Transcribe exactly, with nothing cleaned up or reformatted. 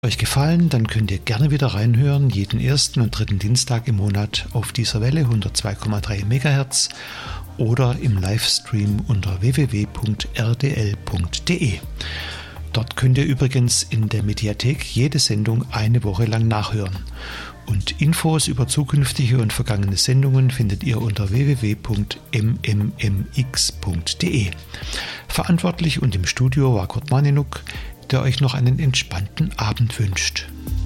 Euch gefallen, dann könnt ihr gerne wieder reinhören, jeden ersten und dritten Dienstag im Monat auf dieser Welle hundertzwei Komma drei Megahertz oder im Livestream unter w w w punkt r d l punkt d e. Dort könnt ihr übrigens in der Mediathek jede Sendung eine Woche lang nachhören. Und Infos über zukünftige und vergangene Sendungen findet ihr unter w w w punkt m m m x punkt d e. Verantwortlich und im Studio war Kurt Maninuk, der euch noch einen entspannten Abend wünscht.